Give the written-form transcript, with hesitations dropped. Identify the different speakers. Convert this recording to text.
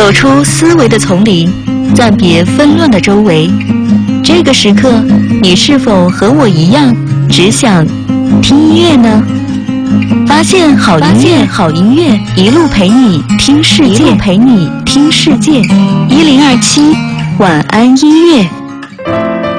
Speaker 1: 走出思维的丛林，暂别纷乱的周围。这个时刻，你是否和我一样，只想听音乐呢？发现好音乐，一路陪你听世界，102.7晚安音乐。